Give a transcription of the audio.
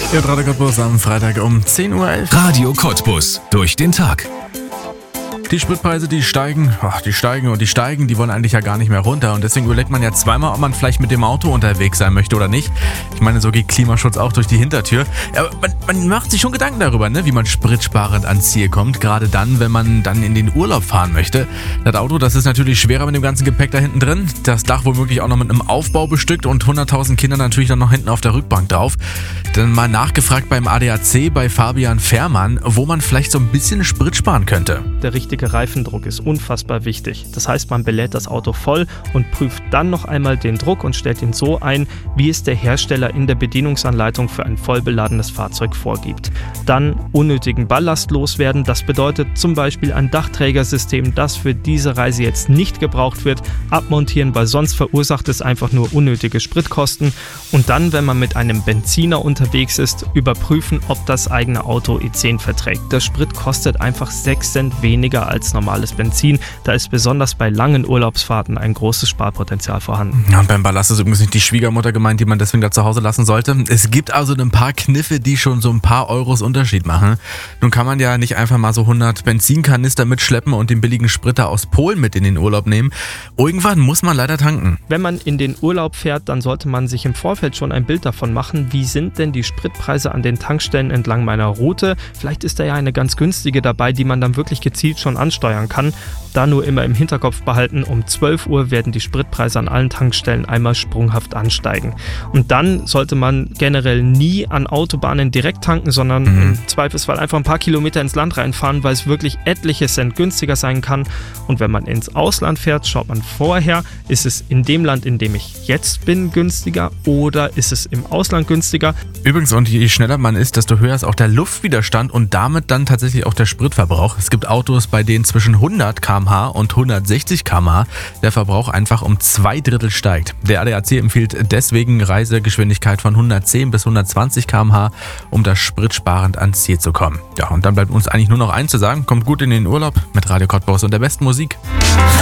Ihr Radio Cottbus am Freitag um 10.11 Uhr. Radio Cottbus. Durch den Tag. Die Spritpreise, die steigen. Die wollen eigentlich ja gar nicht mehr runter. Und deswegen überlegt man ja zweimal, ob man vielleicht mit dem Auto unterwegs sein möchte oder nicht. Ich meine, so geht Klimaschutz auch durch die Hintertür. Aber man macht sich schon Gedanken darüber, ne, wie man spritsparend ans Ziel kommt. Gerade dann, wenn man dann in den Urlaub fahren möchte. Das Auto, das ist natürlich schwerer mit dem ganzen Gepäck da hinten drin. Das Dach womöglich auch noch mit einem Aufbau bestückt und 100.000 Kinder natürlich dann noch hinten auf der Rückbank drauf. Dann mal nachgefragt beim ADAC bei Fabian Fährmann, wo man vielleicht so ein bisschen Sprit sparen könnte. Der richtige Reifendruck ist unfassbar wichtig. Das heißt, man belädt das Auto voll und prüft dann noch einmal den Druck und stellt ihn so ein, wie es der Hersteller in der Bedienungsanleitung für ein vollbeladenes Fahrzeug vorgibt. Dann unnötigen Ballast loswerden. Das bedeutet zum Beispiel ein Dachträgersystem, das für diese Reise jetzt nicht gebraucht wird, abmontieren, weil sonst verursacht es einfach nur unnötige Spritkosten. Und dann, wenn man mit einem Benziner unterwegs ist, überprüfen, ob das eigene Auto E10 verträgt. Der Sprit kostet einfach 6 Cent weniger als normales Benzin. Da ist besonders bei langen Urlaubsfahrten ein großes Sparpotenzial vorhanden. Ja, und beim Ballast ist übrigens nicht die Schwiegermutter gemeint, die man deswegen da zu Hause lassen sollte. Es gibt also ein paar Kniffe, die schon so ein paar Euros Unterschied machen. Nun kann man ja nicht einfach mal so 100 Benzinkanister mitschleppen und den billigen Sprit aus Polen mit in den Urlaub nehmen. Irgendwann muss man leider tanken. Wenn man in den Urlaub fährt, dann sollte man sich im Vorfeld schon ein Bild davon machen, wie sind denn die Spritpreise an den Tankstellen entlang meiner Route. Vielleicht ist da ja eine ganz günstige dabei, die man dann wirklich gezielt schon ansteuern kann. Da nur immer im Hinterkopf behalten, um 12 Uhr werden die Spritpreise an allen Tankstellen einmal sprunghaft ansteigen. Und dann sollte man generell nie an Autobahnen direkt tanken, sondern im Zweifelsfall einfach ein paar Kilometer ins Land reinfahren, weil es wirklich etliche Cent günstiger sein kann. Und wenn man ins Ausland fährt, schaut man vorher, ist es in dem Land, in dem ich jetzt bin, günstiger oder ist es im Ausland günstiger. Übrigens, und je schneller man ist, desto höher ist auch der Luftwiderstand und damit dann tatsächlich auch der Spritverbrauch. Es gibt Autos, bei denen zwischen 100 km/h und 160 km/h der Verbrauch einfach um 2/3 steigt. Der ADAC empfiehlt deswegen Reisegeschwindigkeit von 110 bis 120 km/h, um da spritsparend ans Ziel zu kommen. Ja, und dann bleibt uns eigentlich nur noch eins zu sagen, kommt gut in den Urlaub mit Radio Cottbus und der besten Musik.